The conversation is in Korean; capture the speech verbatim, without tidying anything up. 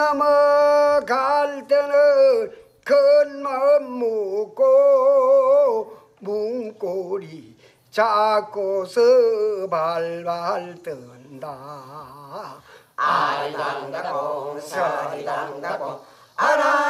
넘어갈 때는 큰 마음 먹고 문고리 잡고서 발발 뜬다. 아리당다고 서리당다고 아라